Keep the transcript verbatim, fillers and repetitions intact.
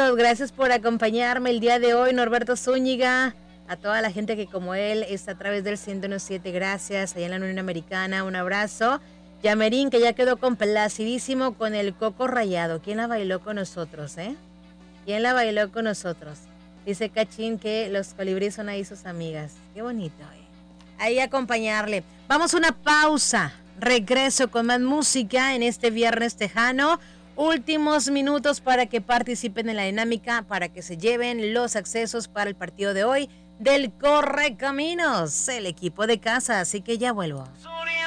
Carlos, gracias por acompañarme el día de hoy. Norberto Zúñiga, a toda la gente que como él está a través del ciento uno punto siete, gracias. Allá en la Unión Americana, un abrazo. Yamerín, que ya quedó complacidísimo con el Coco Rayado. ¿Quién la bailó con nosotros, eh? ¿Quién la bailó con nosotros? Dice Cachín que los colibríes son ahí sus amigas. Qué bonito, eh. Ahí acompañarle. Vamos a una pausa. Regreso con más música en este viernes tejano. Últimos minutos para que participen en la dinámica, para que se lleven los accesos para el partido de hoy del Correcaminos, el equipo de casa. Así que ya vuelvo.